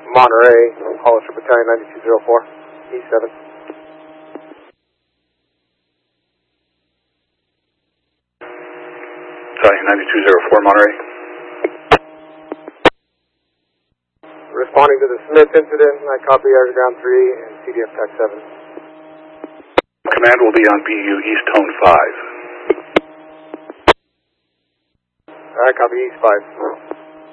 Monterey, Hollister Battalion 9204, E7. Battalion 9204, Monterey. Responding to the Smith incident, I copy Air Ground 3 and CDF TAC 7. Command will be on BU East Tone 5. I copy East 5.